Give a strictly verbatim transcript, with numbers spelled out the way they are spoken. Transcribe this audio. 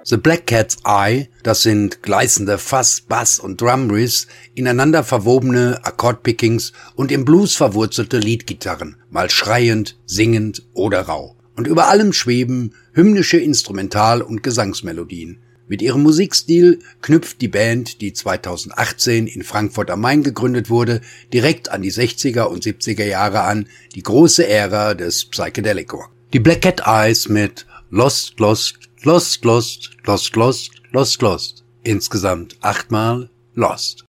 The Black Cat's Eye, das sind gleißende Fuzz-, Bass- und Drum-Riffs, ineinander verwobene Akkordpickings und im Blues verwurzelte Leadgitarren, mal schreiend, singend oder rau. Und über allem schweben hymnische Instrumental- und Gesangsmelodien. Mit ihrem Musikstil knüpft die Band, die zweitausendachtzehn in Frankfurt am Main gegründet wurde, direkt an die sechziger und siebziger Jahre an, die große Ära des Psychedelic Rock. Die Black Cat Eyes mit Lost, Lost, Lost, Lost, Lost, Lost, Lost, Lost. Insgesamt achtmal Lost.